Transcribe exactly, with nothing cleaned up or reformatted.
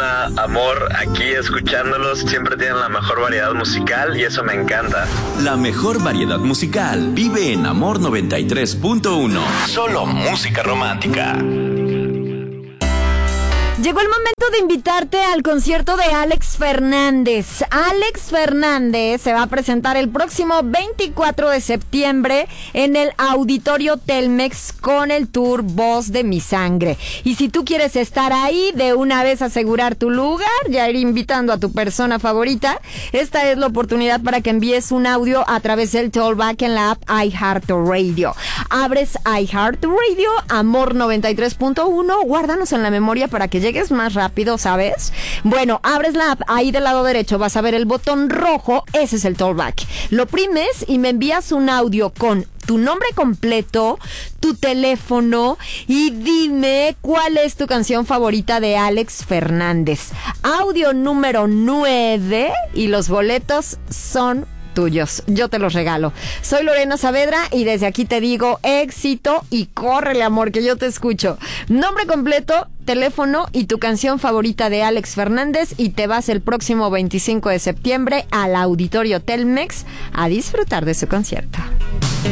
programa Amor, aquí escuchándolos, siempre tienen la mejor variedad musical y eso me encanta. La mejor variedad musical vive en Amor noventa y tres punto uno. Solo música romántica. Llegó el momento de invitarte al concierto de Alex Fernández. Alex Fernández se va a presentar el próximo veinticuatro de septiembre en el Auditorio Telmex con el tour Voz de mi Sangre. Y si tú quieres estar ahí, de una vez asegurar tu lugar, ya ir invitando a tu persona favorita, esta es la oportunidad para que envíes un audio a través del Tollback en la app iHeartRadio. Abres iHeartRadio, Amor noventa y tres punto uno, guárdanos en la memoria para que llegues más rápido, ¿sabes? Bueno, abres la app, ahí del lado derecho vas a ver el botón rojo, ese es el Tollback. Lo primes y me envías un audio con tu nombre completo, tu teléfono y dime cuál es tu canción favorita de Alex Fernández. Audio número nueve y los boletos son tuyos, yo te los regalo. Soy Lorena Saavedra y desde aquí te digo éxito y córrele, amor, que yo te escucho. Nombre completo, teléfono y tu canción favorita de Alex Fernández y te vas el próximo veinticinco de septiembre al Auditorio Telmex a disfrutar de su concierto.